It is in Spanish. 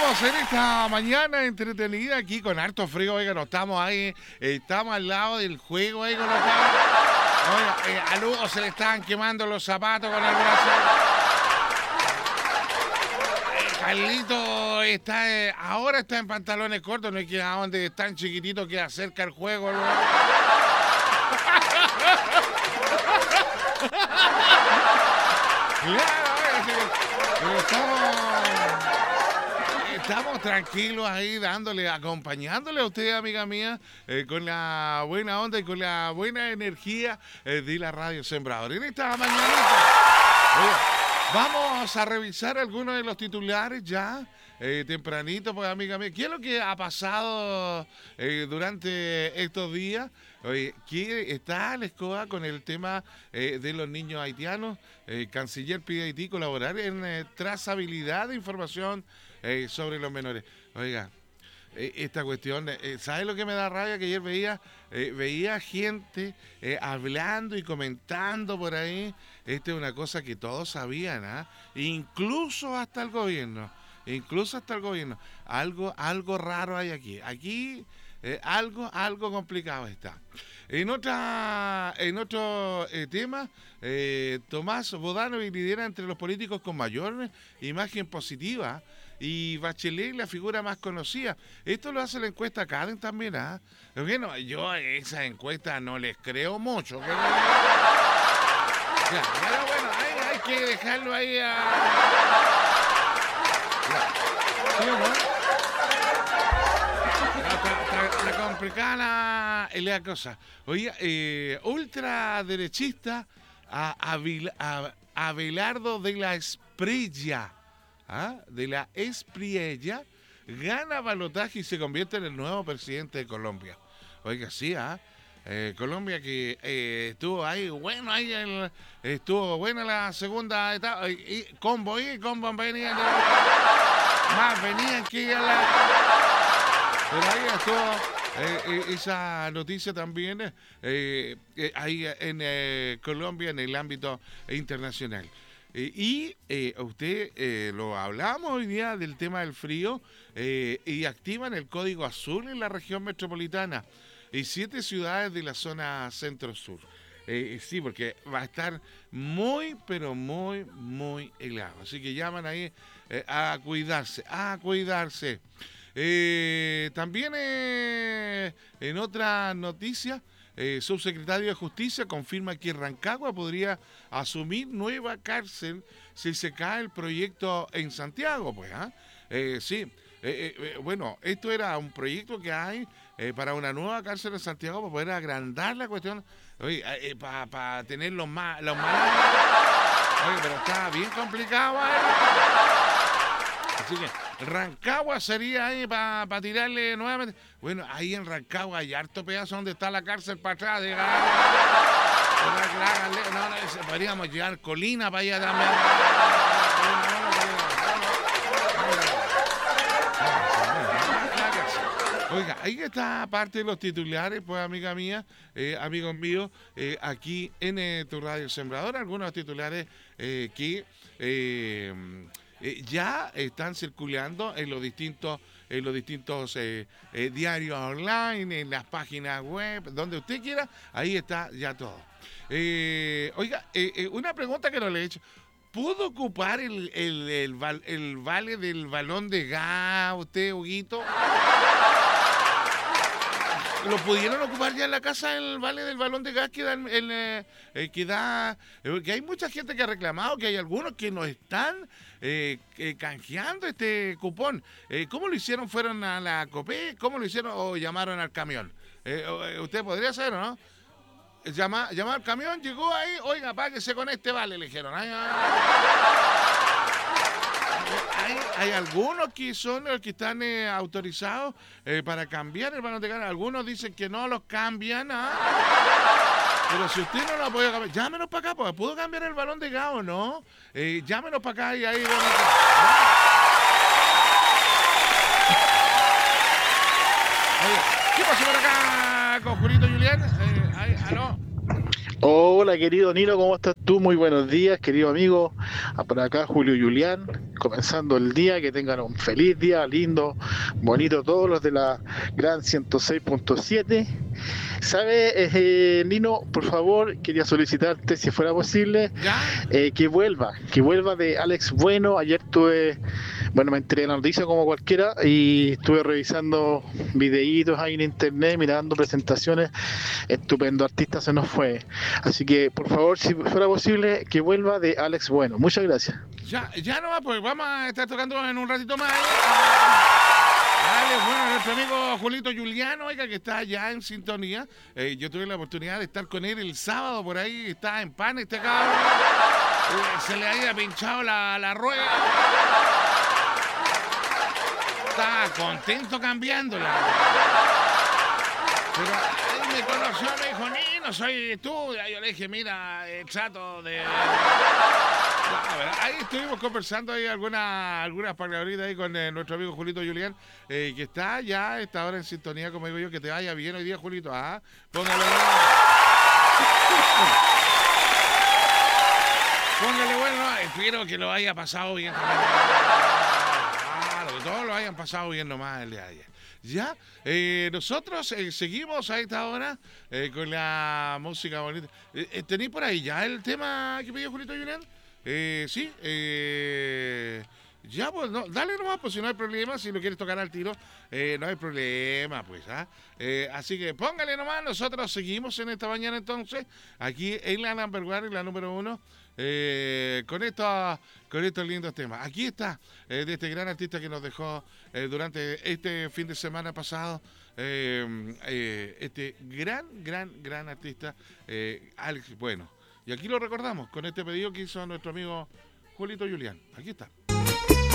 Estamos en esta mañana entretenida aquí con harto frío, oiga, no estamos ahí, estamos al lado del juego ahí con los cabros. Oiga, a Lugo se le estaban quemando los zapatos con el brazo. Carlito está, ahora está en pantalones cortos, no hay que a donde es tan chiquitito que acerca el juego. ¿No? Estamos tranquilos ahí acompañándole a usted, amiga mía, con la buena onda y con la buena energía de la Radio Sembrador. En esta mañanita, vamos a revisar algunos de los titulares ya. Tempranito, pues, amiga mía, ¿qué es lo que ha pasado durante estos días? Oye, ¿qué está la escoba con el tema de los niños haitianos? Canciller pide a Haití colaborar en trazabilidad de información sobre los menores. Oiga, esta cuestión, ¿sabe lo que me da rabia? Que ayer veía gente hablando y comentando por ahí. Esta es una cosa que todos sabían, ¿ah? Incluso hasta el gobierno. Algo raro hay aquí. Aquí algo complicado está. En otro tema, Tomás Bodanovich lidera entre los políticos con mayor imagen positiva y Bachelet la figura más conocida. Esto lo hace la encuesta Caden también, ¿ah? Bueno, yo a esa encuesta no les creo mucho. Pero bueno, hay que dejarlo ahí ¿sí o no? Está complicada la cosa. Oye, ultraderechista Abelardo de la Espriella, gana balotaje y se convierte en el nuevo presidente de Colombia. Oiga, sí, Colombia que estuvo ahí, bueno, estuvo buena la segunda etapa, y combo venía más venían que ya pero ahí estuvo esa noticia también ahí en Colombia en el ámbito internacional. Usted lo hablamos hoy día del tema del frío y activan el código azul en la región metropolitana y 7 ciudades de la zona centro-sur. Sí, porque va a estar muy, pero muy, muy helado. Así que llaman ahí a cuidarse. También en otra noticia, subsecretario de Justicia confirma que Rancagua podría asumir nueva cárcel si se cae el proyecto en Santiago. Pues, sí. Bueno, esto era un proyecto que hay para una nueva cárcel en Santiago para poder agrandar la cuestión. Oye, para tener los más. Oye, pero está bien complicado. Así que Rancagua sería ahí para tirarle nuevamente. Bueno, ahí en Rancagua hay harto pedazo donde está la cárcel para atrás. Podríamos llevar Colina para allá también. Oiga, ahí está parte de los titulares, pues, amiga mía, amigos míos, aquí en tu Radio Sembrador, algunos titulares que ya están circulando en los distintos diarios online, en las páginas web, donde usted quiera, ahí está ya todo. Oiga, una pregunta que no le he hecho. ¿Pudo ocupar el vale del balón de gas usted, Huguito? ¿Lo pudieron ocupar ya en la casa el vale del balón de gas que hay mucha gente que ha reclamado que hay algunos que no están canjeando este cupón? ¿Cómo lo hicieron? ¿Fueron a la COPE? ¿Cómo lo hicieron o llamaron al camión? ¿Usted podría saber o no? Llamar al camión, llegó ahí, oiga, páguese con este vale, le dijeron. Hay algunos que son los que están autorizados para cambiar el balón de gas. Algunos dicen que no los cambian. Pero si usted no lo puede cambiar, llámenos para acá, porque ¿puedo cambiar el balón de gas o no? Llámenos para acá y ahí. Oye, ¿qué pasó por acá con Julito Julián? ¿Aló? Hola, querido Nino, ¿cómo estás tú? Muy buenos días, querido amigo. Por acá Julio Julián, comenzando el día, que tengan un feliz día, lindo, bonito, todos los de la Gran 106.7. ¿Sabe, Nino? Por favor, quería solicitarte, si fuera posible, ¿Ya? que vuelva de Alex Bueno. Ayer me enteré de la noticia como cualquiera y estuve revisando videitos ahí en internet, mirando presentaciones. Estupendo artista se nos fue. Así que, por favor, si fuera posible, que vuelva de Alex Bueno. Muchas gracias. Ya no va, pues vamos a estar tocando en un ratito más. Dale, bueno, nuestro amigo Julito Juliano, oiga, que está ya en sintonía. Yo tuve la oportunidad de estar con él el sábado, por ahí está en pan este cabrón. Se le había pinchado la rueda. Estaba contento cambiándola. Pero él me conoció, me dijo, Nino, soy tú. Y yo le dije, mira, trato de... A ver, ahí estuvimos conversando ahí algunas palabritas ahí con nuestro amigo Julito Julián, que está ya a esta hora en sintonía, como digo yo, que te vaya bien hoy día, Julito. Póngale bueno, espero que lo haya pasado bien. Claro, que todos lo hayan pasado bien nomás el día de ayer. Ya, nosotros seguimos a esta hora con la música bonita. ¿Tenéis por ahí ya el tema que pidió Julito Julián? Sí, ya pues, no, dale nomás, pues si no hay problema, si lo quieres tocar al tiro, no hay problema, pues, ¿ah? Así que póngale nomás, nosotros seguimos en esta mañana entonces, aquí en la number one, en la número 1, con estos lindos temas. Aquí está, de este gran artista que nos dejó durante este fin de semana pasado, este gran artista, Alex Bueno. Y aquí lo recordamos con este pedido que hizo nuestro amigo Julito Julián. Aquí está.